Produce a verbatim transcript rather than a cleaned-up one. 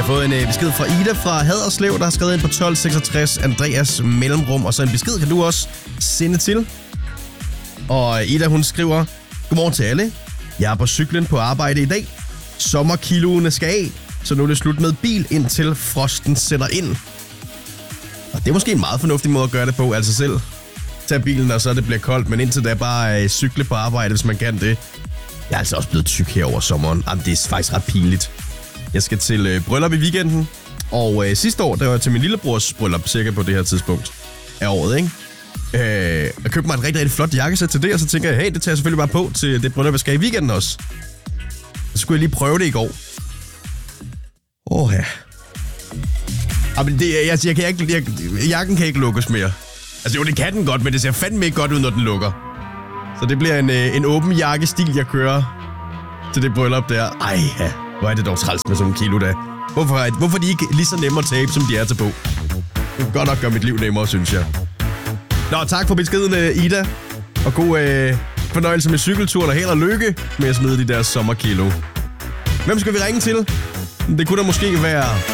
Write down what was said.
har fået en øh, besked fra Ida fra Haderslev, der har skrevet ind på tolv seksogtres Andreas mellemrum, og så en besked kan du også sende til. Og Ida, hun skriver, godmorgen til alle. Jeg er på cyklen på arbejde i dag. Sommerkiloene skal af, så nu er det slut med bil, indtil frosten sætter ind. Og det er måske en meget fornuftig måde at gøre det på, altså selv tage bilen, og så det bliver koldt, men indtil da bare øh, cykle på arbejde, hvis man kan det. Jeg er altså også blevet tyk her over sommeren. Jamen, det er faktisk ret pinligt. Jeg skal til øh, bryllup i weekenden, og øh, sidste år, der var jeg til min lillebrors bryllup, cirka på det her tidspunkt af året, ikke? Øh, jeg købte mig et rigtig, rigtig flot jakkesæt til det, og så tænker jeg, hey, det tager jeg selvfølgelig bare på til det bryllup, jeg skal i weekenden også. Så skulle jeg lige prøve det i går. Åh ja. Jamen, det, jeg, jeg kan ikke, jeg, jakken kan ikke lukkes mere. Altså jo, det kan den godt, men det ser fandme ikke godt ud, når den lukker. Så det bliver en, en åben jakkestil, jeg kører til det bryllup der. Ej ja, hvor er det dog træls med sådan en kilo da. Hvorfor, hvorfor er de ikke lige så nemme at tabe, som de er til på? Det kan godt nok gøre mit liv nemmere, synes jeg. Nå, tak for beskeden, Ida. Og god øh, fornøjelse med cykelturen, og held og lykke med at smide de der sommerkilo. Hvem skal vi ringe til? Det kunne da måske være